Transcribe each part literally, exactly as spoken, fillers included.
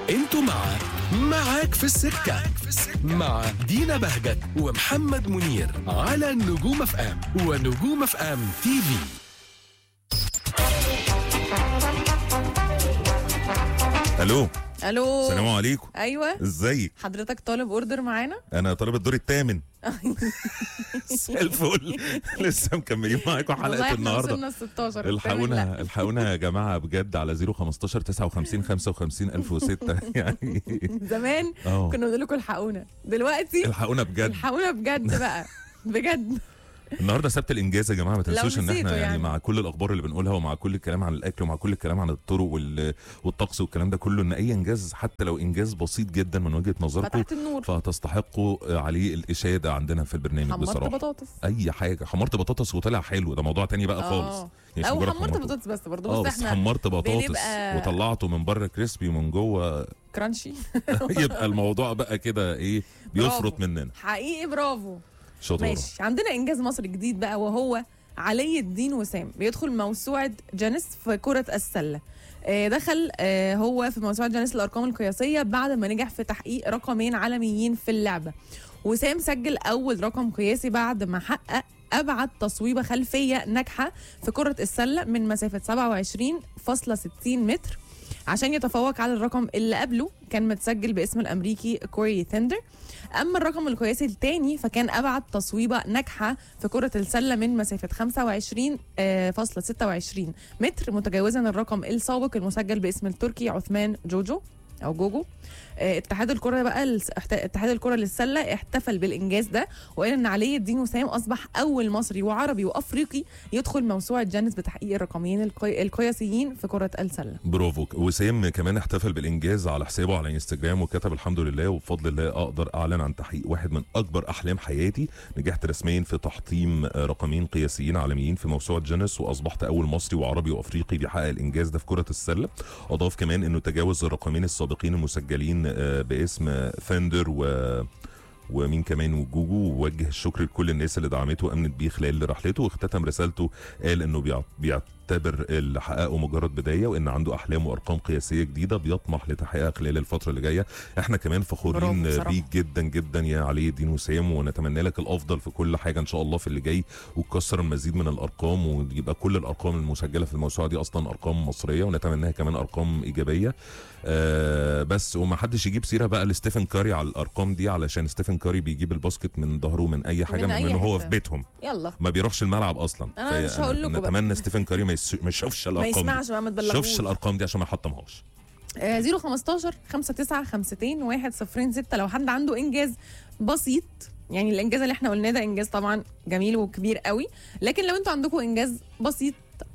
انتوا مع معاك في السكة مع دينا بهجت ومحمد منير على نجوم اف ام ونجوم اف ام تي في. الو الو السلام عليكم. ايوه ازيك؟ حضرتك طالب اوردر معانا؟ انا طالب الدور الثامن. مساء الفل. لسه مكملين معاكم حلقه النهارده. وصلنا ستاشر. الحقونا الحقونا يا جماعه بجد على صفر خمستاشر تسعة وخمسين خمسة وخمسين ألف وستة يعني زمان اه كنا بنقول لكم الحقونا، دلوقتي الحقونا بجد. الحقونا بجد بقى بجد. النهارده سبت الانجاز يا جماعه، ما تنسوش ان احنا يعني, يعني مع كل الاخبار اللي بنقولها ومع كل الكلام عن الاكل ومع كل الكلام عن الطرق وال- والطقس والكلام ده كله، ان اي انجاز حتى لو انجاز بسيط جدا من وجهه نظركم فتحت النور. فتستحقوا عليه الاشاده عندنا في البرنامج. حمرت بصراحه بطاطس. اي حاجه، حمرت بطاطس وطلع حلو، ده موضوع تاني بقى خالص. اه يعني او مجرد حمرت حمرته. بطاطس بس برضه، اه بس بس احنا حمرت بطاطس بنبقى- وطلعته من بره كريسبي ومن جوه كرانشي. يبقى الموضوع بقى كده ايه، بيفرط مننا. حقيقي برافو. شطوره. ماشي، عندنا انجاز مصري جديد بقى، وهو علي الدين وسام بيدخل موسوعه جينيس في كره السله. آه، دخل آه، هو في موسوعه جينيس الارقام القياسيه بعد ما نجح في تحقيق رقمين عالميين في اللعبه. وسام سجل اول رقم قياسي بعد ما حقق ابعد تصويبه خلفيه ناجحه في كره السله من مسافه سبعة وعشرين فاصلة ستين متر، عشان يتفوق على الرقم اللي قبله كان متسجل باسم الامريكي كوري ثندر. اما الرقم القياسي الثاني فكان ابعد تصويبه ناجحه في كره السله من مسافه خمسة وعشرين فاصلة ستة وعشرين متر، متجاوزا الرقم السابق المسجل باسم التركي عثمان جوجو او جوجو. آه، اتحاد الكره بقى الس- احت- اتحاد الكره للسله احتفل بالانجاز ده، وقال ان علي الدين وسام اصبح اول مصري وعربي وافريقي يدخل موسوعه جينيس بتحقيق الرقمين القي... القياسيين في كره السله. برافو. وسام كمان احتفل بالانجاز على حسابه على انستجرام وكتب الحمد لله وبفضل الله اقدر اعلن عن تحقيق واحد من اكبر احلام حياتي، نجحت رسميا في تحطيم رقمين قياسيين عالميين في موسوعه جينيس واصبحت اول مصري وعربي وافريقي بيحقق الانجاز ده في كره السله. اضاف كمان انه تجاوز الرقمين السابقين المسجلين باسم فندر و ومين كمان وجوجو، ووجه الشكر لكل الناس اللي دعمته وامنت بيه خلال رحلته. واختتم رسالته قال انه بيع- بيعتبر اللي حققه مجرد بدايه، وان عنده احلام وارقام قياسيه جديده بيطمح لتحقيقها خلال الفتره اللي جايه. احنا كمان فخورين برافو بصراحة. بيك جدا جدا يا علي الدين وسام، ونتمنى لك الافضل في كل حاجه ان شاء الله في اللي جاي، وتكسر المزيد من الارقام ويبقى كل الارقام المسجله في الموسوعه دي اصلا ارقام مصريه، ونتمناها كمان ارقام ايجابيه. آه بس وما حدش يجيب سيره بقى لستيفن كاري على الارقام دي، علشان ستيفن كاري بيجيب الباسكت من ظهره من اي حاجه، من من أي انه هو حتة. في بيتهم يلا ما بيروحش الملعب اصلا. أنا مش هقول لكم بقى. نتمنى ستيفن كاري ما, يس... ما يشوفش ما الارقام دي. يسمعش بقى، ما ما تبلغوش. يشوفش الارقام دي عشان ما يحطمهاش. آه، صفر خمستاشر خمسة تسعة خمستين واحد صفرين ستة لو حد عنده انجاز بسيط. يعني الانجاز اللي احنا قلناه ده انجاز طبعا جميل وكبير قوي، لكن لو انتوا عندكم انجاز بسيط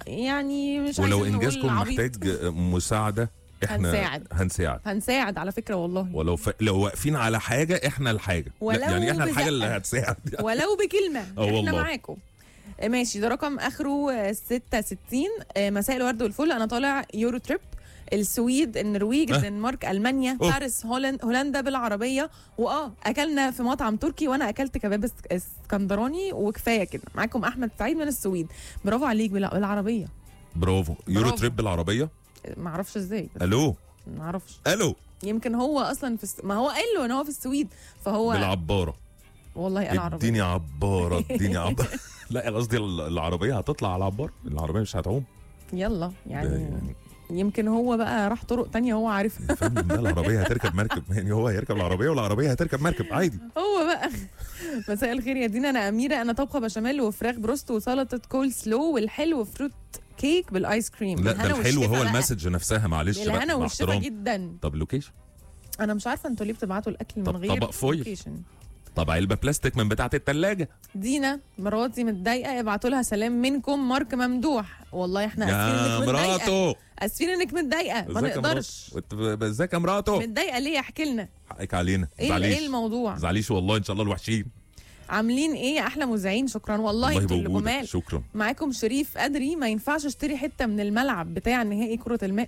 يعني مش ولو عايزين نقول انجازكم عبيط، محتاج مساعده احنا هنساعد. هنساعد. هنساعد على فكره والله، ولو ف... لو واقفين على حاجه احنا الحاجه، لا، ولو يعني احنا الحاجه اللي بزقة. هتساعد. ولو بكلمه اه احنا والله. معاكم. آه، ماشي، ده رقم اخره آه، ستة وستين. آه، مساء الورد والفل، انا طالع يورو تريب السويد النرويج أه. الدنمارك المانيا أوه. باريس هولند هولندا بالعربيه، واه اكلنا في مطعم تركي وانا اكلت كباب اسك- اسكندراني وكفايه كده. معاكم احمد سعيد من السويد. برافو عليك بال- بالعربيه. برافو. يورو برافو. تريب بالعربيه. ما اعرفش ازاي، بس الو ما اعرفش، الو يمكن هو اصلا في الس... ما هو قال له ان هو في السويد فهو بالعباره. والله قال عربيه. اديني عباره اديني عباره. لا قصدي العربيه هتطلع على العباره، العربيه مش هتعوم. يلا ده يعني يعني يمكن هو بقى راح طرق تانية هو عارفها. يا فندم ده العربيه هتركب مركب، يعني هو هيركب العربيه والعربيه هتركب مركب عادي. هو بقى. مساء الخير يا دينا، انا اميره، انا طبخه بشاميل وفراخ بروست وسلطه كول سلو والحلو فروت كيك بالايس كريم. لا بالهنا ده الحلو والشفا هو بقى. المسج نفسها، معلش بقى بالهنا مع والشفا احترام. جدا. طب لوكيشن. انا مش عارفه انتوا ليه بتبعتوا الاكل من طب غير طبق فويل. لوكيشن. طب علبه بلاستيك من بتاعه الثلاجه. دينا مراتي متضايقه، ابعتوا لها سلام منكم مارك ممدوح. والله احنا يا اسفين انك متضايقه، مراته اسفين انك متضايقه، ما ازيك يا نقدرش. مراته؟ ازيك يا مراته؟ متضايقه ليه؟ احكي لنا حقك علينا. ايه زعليش ايه الموضوع. زعليش والله، ان شاء الله الوحشين. عاملين ايه يا احلى مذيعين؟ شكرا والله، انتوا اللي بوجودك. جمال. شكرا. معاكم شريف أدري. ما ينفعش اشتري حته من الملعب بتاع نهائي كره الماء.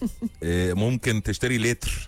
إيه ممكن تشتري لتر.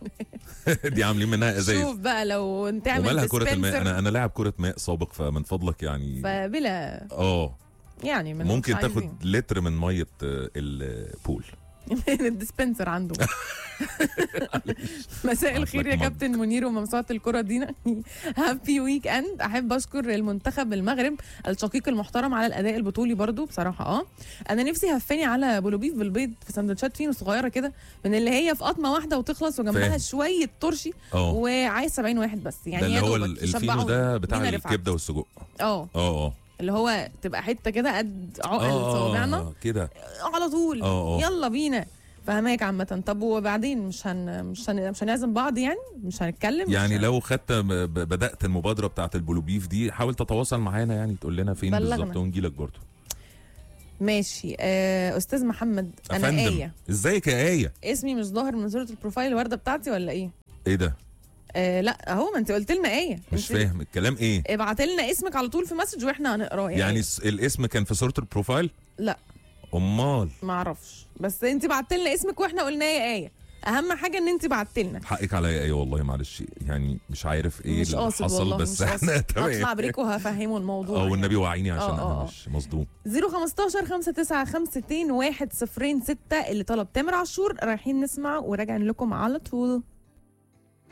دي عاملين منها ازاز. شوف بقى لو تعمل ومالها كرة الماء؟ dispenser، انا انا لاعب كرة ماء سابق، فمن فضلك يعني فبلا اه يعني من ممكن تاخد لتر من ميه آه، البول. الديسبنسر عنده. مساء الخير يا مج. كابتن منير وممسوعة الكرة دينا. هابي ويك اند. احب اشكر المنتخب المغرب الشقيق المحترم على الاداء البطولي برضو بصراحه. اه انا نفسي هفاني على بولوبيف بالبيض في سندوتشات فينو صغيره كده، من اللي هي في قطمه واحده وتخلص وجنبها فاهم. شويه ترشي. اه وعايز سبعين واحد بس يعني، ده اللي يا هو دوبك الفينو يشبعوا ده بتاع دينا رفعت. الكبده والسجق. اه اه اه اللي هو تبقى حته كده قد عقل اه صوابعنا اه كده. على طول. اه اه يلا بينا. فهماك عامة. طب وبعدين مش هن مش هن مش هنعزم بعض يعني، مش هنتكلم يعني مش لو خدت ب- بدات المبادره بتاعت البلوبيف دي، حاول تتواصل معانا يعني، تقول لنا فين بلغنا. بالظبط ونجي لك برضه. ماشي. آه استاذ محمد انا أفندم. آية. ازيك يا آية؟ اسمي مش ظاهر من صورة البروفايل الوردة بتاعتي ولا ايه؟ ايه ده؟ آه لا اهو، ما انت قلت لنا ايه. مش فاهم الكلام ايه؟ ابعت لنا اسمك على طول في مسج واحنا هنقراه يعني, يعني س- الاسم كان في صورة البروفايل؟ لا امال ما اعرفش، بس انت بعت لنا اسمك واحنا قلنا يا ايه. اهم حاجه ان انت بعت لنا. حقك عليا ايه والله، معلش يعني مش عارف ايه مش اللي قاصد حصل، والله، بس مش احنا قاصد. تمام. هطلع بريك وهفهمه الموضوع. اه والنبي وعيني عشان آه، انا آه. مش مصدوم. صفر خمستاشر خمسة تسعة خمسة اتنين واحد صفرين ستة اللي طلب تامر عاشور. رايحين نسمع وراجعين لكم على طول.